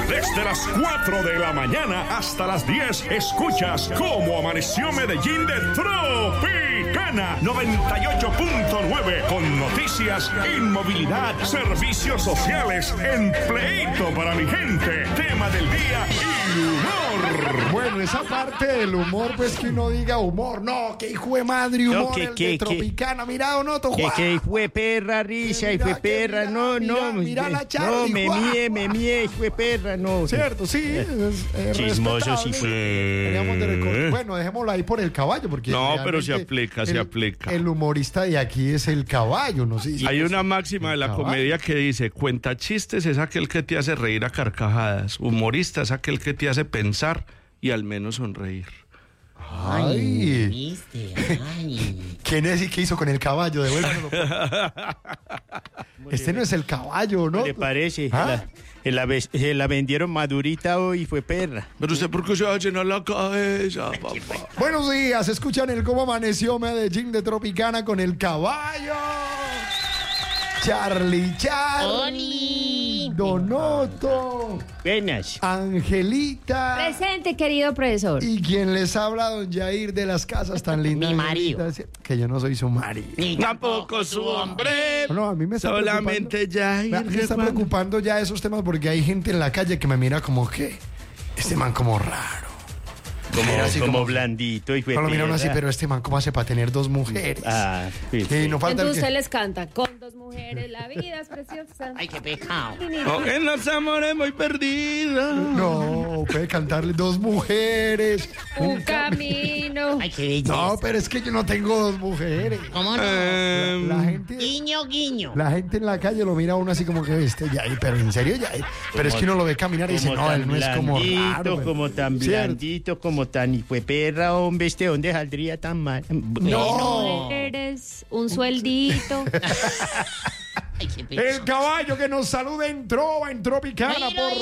Desde las 4 de la mañana hasta las 10, escuchas Cómo Amaneció Medellín de Tropicana 98.9, con noticias, inmovilidad, servicios sociales, empleito para mi gente, tema del día y humor. Bueno, esa parte del humor, pues que uno diga humor. No, que hijo de madre, humor, No, el de Tropicana. Mira, ¿o no, Que fue perra, risa, y fue perra, mira la Charlie, no, me mie, fue perra, no. Cierto, sí. Es Chismoso sí fue. Teníamos de bueno, dejémoslo ahí por el caballo, porque No, pero se realmente aplica. El humorista de aquí es el caballo, no sé. Hay una máxima de la caballo. comedia que dice: cuenta chistes es aquel que te hace reír a carcajadas, humorista es aquel que te hace pensar y al menos sonreír. Ay. ¿Viste? Ay. ¿Quién es y qué hizo con el caballo? Devuélvelo. Este no es el caballo, ¿no? ¿Qué le parece? ¿Ah? Se la vendieron madurita hoy, fue perra. Pero usted, ¿por qué se va a llenar la cabeza, papá? Buenos días, escuchan el Cómo Amaneció Medellín de Tropicana con el caballo. Charlie, Oli. Donoto, Buenas. Angelita. Presente, querido profesor. Y quien les habla, don Jair de las Casas tan lindas. Mi marido. Que yo no soy su marido. Ni Tampoco su hombre. No, a mí me está Solamente preocupando. Me está preocupando ya esos temas porque hay gente en la calle que me mira como que este man como raro. Así Como blandito y fue No lo miran perra. así, pero este man cómo hace para tener dos mujeres. Ah, sí. Y no falta el Entonces que... usted les canta, con dos mujeres la vida es preciosa. Ay, qué pecado. Oh, en los amores muy perdido. No, puede cantarle dos mujeres. Un camino. Ay, qué belleza. No, pero es que yo no tengo dos mujeres. ¿Cómo no? La gente... Guiño, guiño. La gente en la calle lo mira a uno así como que este Jair, pero en serio Jair. Pero es que uno lo ve caminar y dice, Como no, tan él no es como blandito, raro. pero- como tan ¿Cierto? blandito, como tan y fue perra, hombre, ¿dónde saldría tan mal? No. Mujeres, un sueldito. Ay, qué pecado. El caballo que nos saluda en Tropicana Mira, por